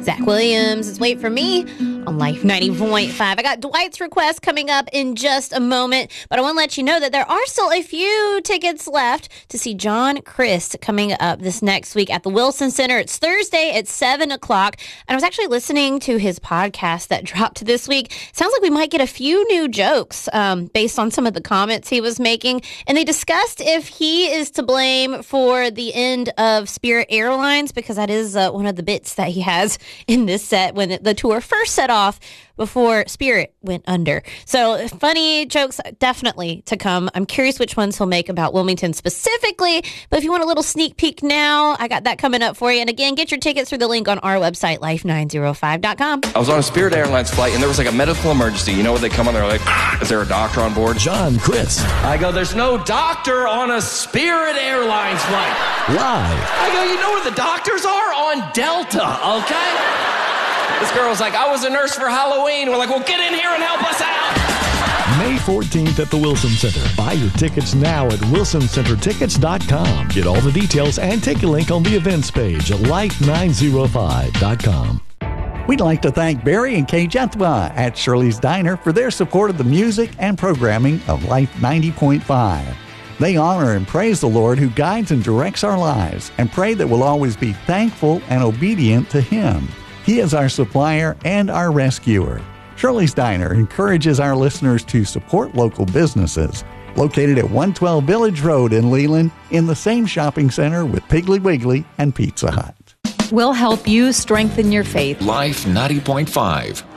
Zach Williams is Wait For Me on Life 90.5. I got Dwight's request coming up in just a moment, but I want to let you know that there are still a few tickets left to see John Crist coming up this next week at the Wilson Center. It's Thursday at 7 o'clock, and I was actually listening to his podcast that dropped this week. Sounds like we might get a few new jokes based on some of the comments he was making, and they discussed if he is to blame for the end of Spirit Airlines, because that is one of the bits that he has in this set when the tour first set off before Spirit went under. So funny jokes definitely to come. I'm curious which ones he'll make about Wilmington specifically, but if you want a little sneak peek now, I got that coming up for you. And again, get your tickets through the link on our website, life905.com. I was on a Spirit Airlines flight and there was like a medical emergency. You know what they come on, they're like, is there a doctor on board? John Crist. I go, there's no doctor on a Spirit Airlines flight. Live. I go, you know where the doctors are? On Delta, okay? This girl was like, I was a nurse for Halloween. We're like, well, get in here and help us out. May 14th at the Wilson Center. Buy your tickets now at wilsoncentertickets.com. Get all the details and take a link on the events page at life905.com. We'd like to thank Barry and Kay Jethwa at Shirley's Diner for their support of the music and programming of Life 90.5. They honor and praise the Lord who guides and directs our lives and pray that we'll always be thankful and obedient to Him. He is our supplier and our rescuer. Shirley's Diner encourages our listeners to support local businesses. Located at 112 Village Road in Leland, in the same shopping center with Piggly Wiggly and Pizza Hut. We'll help you strengthen your faith. Life 90.5.